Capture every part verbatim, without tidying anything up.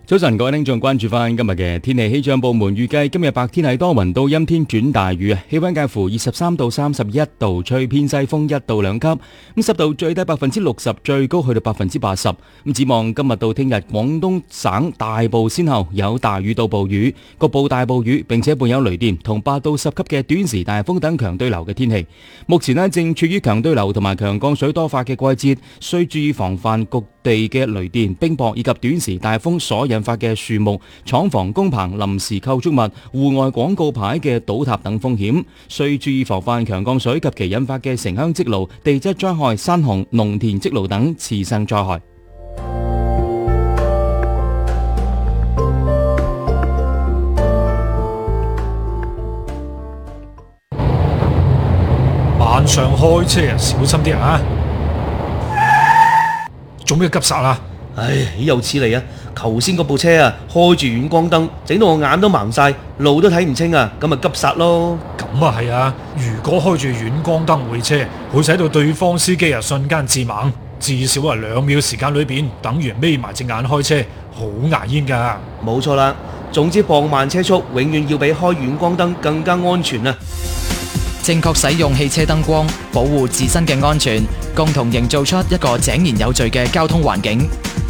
早晨，各位聽眾，關注翻今日嘅天氣氣象部門預計今日白天係多雲到陰天轉大雨啊，氣溫介乎二十三到三十一度，吹偏西風一到兩級，咁濕度最低百分之六十，最高去到百分之八十。咁展望今日到聽日，廣東省大部先後有大雨到暴雨，局部大暴雨，並且伴有雷電同八到十級嘅短時大風等強對流嘅天氣。目前呢正處於強對流同埋強降水多發嘅季節，需注意防範局地嘅雷電、冰雹以及短時大風所引發嘅樹木、廠房、工棚、臨時構築物、戶外廣告牌嘅倒塌等風險，需注意防範強降水及其引發嘅城鄉積澇、地質災害、山洪、農田積澇等次生災害。 晚上開車啊，小心啲啊！做咩急剎啊？ 唉，又似嚟啊！頭先嗰部車啊，開住遠光燈，整到我眼都盲晒，路都睇唔清啊！咁咪急剎咯。 咁啊係啊！如果開住遠光燈會車，會使到對方司機啊瞬間致盲，至少係兩秒時間裏邊，等於眯埋隻眼開車，好牙煙噶。 冇錯啦，總之放慢車速，永遠要比開遠光燈更加安全啊！ 正確使用汽車燈光，保護自身嘅安全，共同營造出一個井然有序嘅交通環境。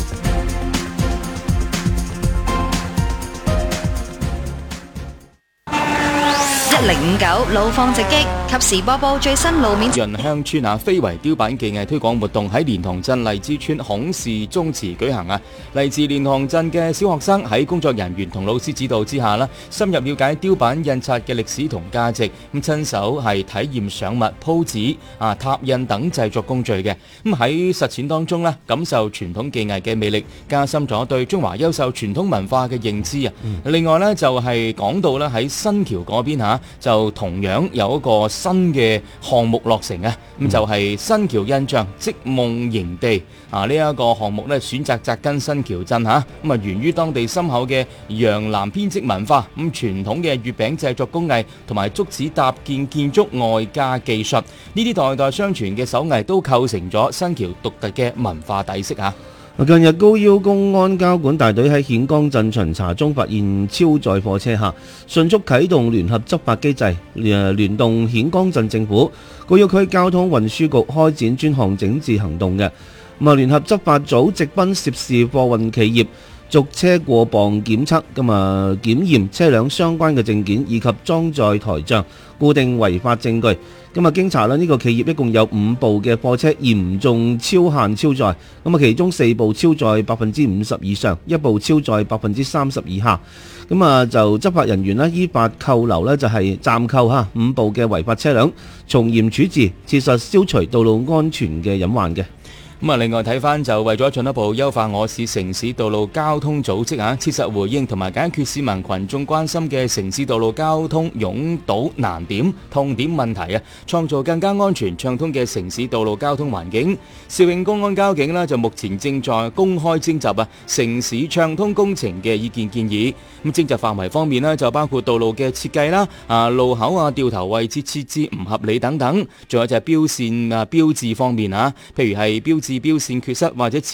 一零五九路況直擊，及時播報最新路面。 潤鄉村啊，非遺雕版技藝推廣活動喺蓮塘鎮荔枝村孔氏宗祠舉行啊！嚟自蓮塘鎮嘅小學生喺工作人員同老師指導之下啦，深入了解雕版印刷嘅歷史同價值，咁親手係體驗上墨、鋪紙啊、拓印等製作工序嘅。咁喺實踐當中咧，感受傳統技藝嘅魅力，加深咗對中華優秀傳統文化嘅認知啊！嗯、另外呢，就係、是、講到咧喺新橋嗰邊嚇。就同樣有一個新嘅項目落成啊！咁、嗯、就係、是、新橋印象織夢營地啊！呢、這、一個項目咧選擇紮根新橋鎮嚇，咁啊源於當地深厚嘅洋藍編織文化，咁傳統嘅月餅製作工藝同埋竹子搭建建築外加技術，呢啲代代相傳嘅手藝都構成咗新橋獨特嘅文化底色嚇。 近日高腰公安交管大隊喺顯江鎮巡查中發現超載貨車下，迅速啟動聯合執法機制，誒聯動顯江鎮政府、高腰區交通運輸局開展專項整治行動嘅。咁啊，聯合執法組直奔涉事貨運企業，逐車過磅檢測，咁啊檢驗車輛相關嘅證件以及裝載台賬，固定違法證據。咁啊，經查啦，呢個企業一共有五部嘅貨車嚴重超限超載，咁啊，其中四部超載百分之五十以上，一部超載百分之三十以下。咁啊，就執法人員呢依法扣留呢就係暫扣嚇五部嘅違法車輛，從嚴處置，切實消除道路安全嘅隱患嘅。 咁啊，另外睇翻就為咗進一步優化我市城市道路交通組織啊，切實回應同埋解決市民群眾關心嘅城市道路交通擁堵難點、痛點問題啊，創造更加安全暢通嘅城市道路交通環境。肇慶公安交警呢就目前正在公開徵集啊城市暢通工程嘅意見建議。咁徵集範圍方面呢，就包括道路嘅設計啦、啊路口啊掉頭位置設置唔合理等等，仲有就係標線啊標誌方面啊，譬如係標誌標線缺失或者設